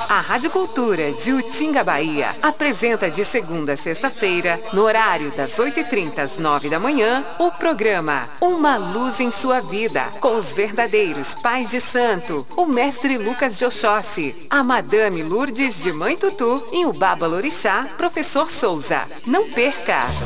A Rádio Cultura de Utinga, Bahia, apresenta de segunda a sexta-feira, no horário das 8h30 às 9 da manhã, o programa Uma Luz em Sua Vida, com os verdadeiros pais de santo, o mestre Lucas de Oxóssi, a Madame Lourdes de Mãe Tutu e o Baba Lorixá, professor Souza. Não perca!